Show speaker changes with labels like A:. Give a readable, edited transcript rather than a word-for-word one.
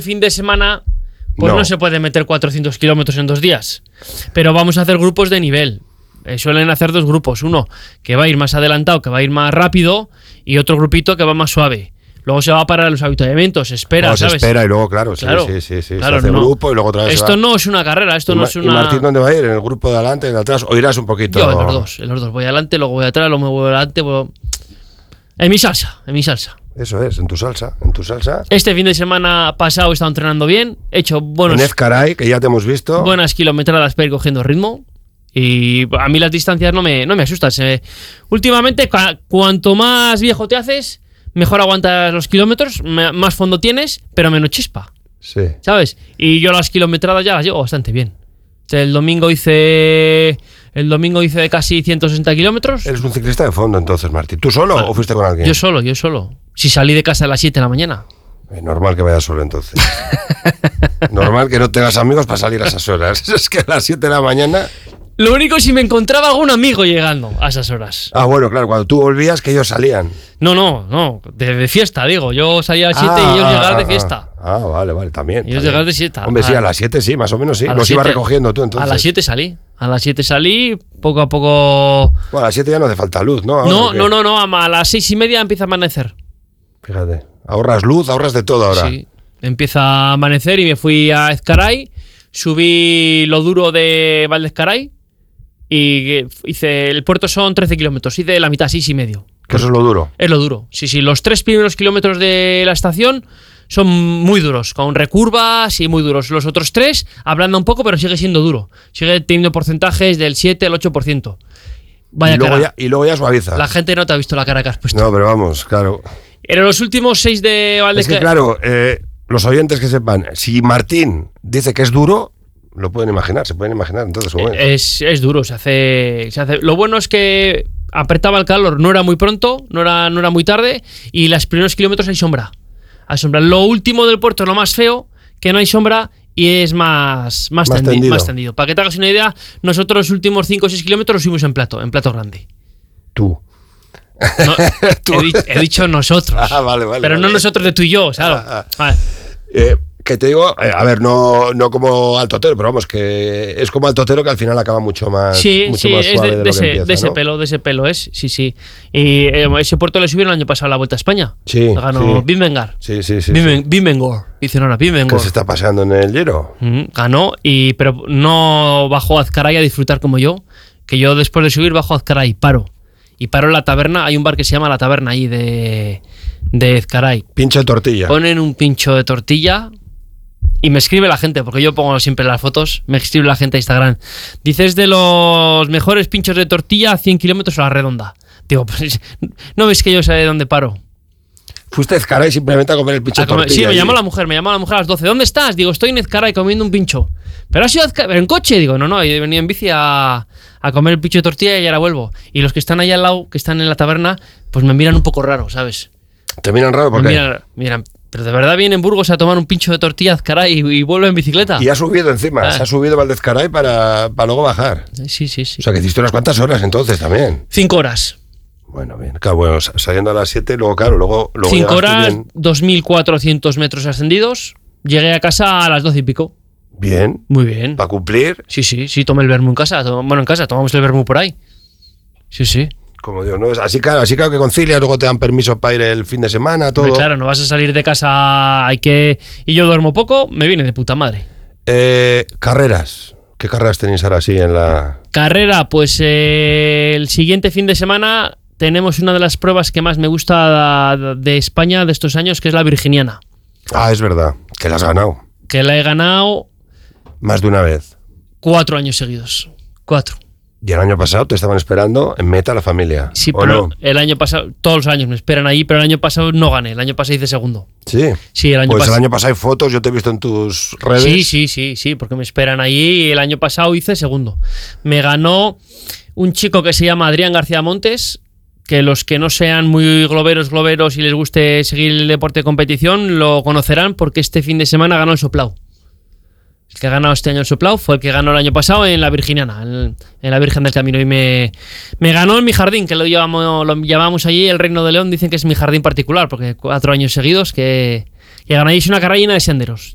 A: fin de semana pues no se puede meter 400 kilómetros en 2 días. Pero vamos a hacer grupos de nivel. Suelen hacer 2 grupos. Uno que va a ir más adelantado, que va a ir más rápido, y otro grupito que va más suave. Luego se va para los avituallamientos, espera, ¿sabes?
B: Se espera y luego, claro. Sí.
A: Claro,
B: Se hace grupo y luego otra vez
A: esto
B: se va.
A: no es una carrera, esto no es una...
B: ¿Y Martín dónde va a ir? ¿En el grupo de adelante, en el de atrás? ¿O irás un poquito?
A: Yo en los dos. Voy adelante, luego voy atrás, luego me voy adelante. En mi salsa.
B: Eso es, en tu salsa.
A: Este fin de semana pasado he estado entrenando bien, he hecho
B: En Ezcaray, que ya te hemos visto.
A: buenas kilometradas para ir cogiendo ritmo. Y a mí las distancias no me asustan. Últimamente, cuanto más viejo te haces, mejor aguantas los kilómetros, más fondo tienes, pero menos chispa.
B: Sí.
A: ¿Sabes? Y yo las kilometradas ya las llevo bastante bien. O sea, el domingo hice de casi 160 kilómetros.
B: Eres un ciclista de fondo entonces, Martín. ¿Tú solo o fuiste con alguien?
A: Yo solo. Si salí de casa a las 7 de la mañana.
B: Normal que vayas solo entonces. Normal que no tengas amigos para salir a esas horas. Es que a las 7 de la mañana...
A: Lo único es si me encontraba algún amigo llegando a esas horas.
B: Ah, bueno, claro, cuando tú volvías que ellos salían.
A: No, de fiesta, digo. Yo salía a las 7 y ellos llegaban de fiesta.
B: Vale, también.
A: Ellos llegaban de fiesta.
B: Hombre, sí, a las 7 sí, más o menos sí. Los ibas recogiendo tú entonces.
A: A las 7 salí, poco a poco...
B: Bueno, a las 7 ya no hace falta luz, ¿no?
A: No, a las 6:30 empieza a amanecer.
B: Fíjate, ahorras luz, ahorras de todo ahora.
A: Sí, empieza a amanecer y me fui a Ezcaray, subí lo duro de Valdezcaray y hice... El puerto son 13 kilómetros, hice la mitad, 6,5.
B: ¿Que eso es lo duro?
A: Es lo duro. Sí, los 3 primeros kilómetros de la estación son muy duros, con recurvas y muy duros. Los otros 3 ablanda un poco, pero sigue siendo duro. Sigue teniendo porcentajes del 7 al 8%. Vaya cara.
B: Y luego ya suaviza.
A: La gente no te ha visto la cara que has puesto.
B: No, pero vamos, claro.
A: En los últimos 6 de Valdezcaray...
B: Es que claro, los oyentes que sepan, si Martín dice que es duro... Lo pueden imaginar, se pueden imaginar entonces.
A: Es duro, se hace. Lo bueno es que apretaba el calor, no era muy pronto, no era muy tarde, y los primeros kilómetros hay sombra. Lo último del puerto es lo más feo, que no hay sombra y es más tendido. Para que te hagas una idea, nosotros los últimos 5 o 6 kilómetros los subimos en plato grande.
B: Tú.
A: No, he dicho nosotros.
B: Vale.
A: Pero no nosotros de tú y yo, ¿sabes?
B: Que te digo, a ver, no como Altotero, pero vamos, que es como Altotero que al final acaba mucho más suave
A: de ese pelo es, sí. Y ese puerto le subieron el año pasado a la Vuelta a España.
B: Sí.
A: Ganó Vingegaard.
B: Sí.
A: Vingegaard. Dicen ahora, Vingegaard.
B: ¿Qué se está pasando en el Giro?
A: Ganó, pero no bajó a Ezcaray a disfrutar como yo, que yo después de subir bajo a Ezcaray, paro en la taberna. Hay un bar que se llama La Taberna ahí de Ezcaray.
B: Pincho de tortilla.
A: Ponen un pincho de tortilla. Y me escribe la gente, porque yo pongo siempre las fotos, me escribe la gente a Instagram. Dices de los mejores pinchos de tortilla a 100 kilómetros a la redonda. Digo, pues, ¿no ves que yo sé de dónde paro?
B: Fuiste a Ezcaray simplemente a comer el pincho de tortilla.
A: Sí, me llamó la mujer a las 12. ¿Dónde estás? Digo, estoy en Ezcaray comiendo un pincho. ¿Pero has ido en coche? Digo, no, he venido en bici a comer el pincho de tortilla y ahora vuelvo. Y los que están ahí al lado, que están en la taberna, pues me miran un poco raro, ¿sabes?
B: ¿Te miran raro? ¿Por qué?
A: Miran, pero de verdad viene en Burgos a tomar un pincho de tortilla a Ezcaray y vuelve en bicicleta.
B: Y ha subido encima, se ha subido Valdezcaray para luego bajar.
A: Sí.
B: O sea, que hiciste unas cuantas horas entonces también.
A: 5 horas.
B: Bueno, bien. Claro, saliendo a las 7, luego
A: 5 horas, 2.400 metros ascendidos. Llegué a casa a las 12 y pico.
B: Bien.
A: Muy bien.
B: ¿Para cumplir?
A: Sí, tomé el vermú en casa. En casa, tomamos el vermú por ahí. Sí.
B: Como Dios, ¿no? Así claro que concilias, luego te dan permiso para ir el fin de semana, todo.
A: Claro, no vas a salir de casa, y yo duermo poco, me viene de puta madre.
B: Carreras. ¿Qué carreras tenéis ahora así en la...?
A: Carrera, pues el siguiente fin de semana tenemos una de las pruebas que más me gusta de España de estos años, que es la Virginiana.
B: Ah, es verdad, que la has ganado.
A: Que la he ganado...
B: Más de una vez.
A: 4 años seguidos. 4.
B: Y el año pasado te estaban esperando en meta la familia.
A: Sí, pero no. El año pasado, todos los años me esperan ahí, pero el año pasado no gané. El año pasado hice segundo.
B: Sí.
A: Sí, el año pasado.
B: Pues el año pasado hay fotos, yo te he visto en tus redes.
A: Sí, porque me esperan ahí y el año pasado hice segundo. Me ganó un chico que se llama Adrián García Montes, que los que no sean muy globeros y les guste seguir el deporte de competición lo conocerán porque este fin de semana ganó el Soplao. El que ha ganado este año el Soplao fue el que ganó el año pasado en la Virginiana, en la Virgen del Camino. Y me ganó en mi jardín, que lo llamamos allí el Reino de León. Dicen que es mi jardín particular, porque 4 años seguidos que ganáis una carrera llena de senderos.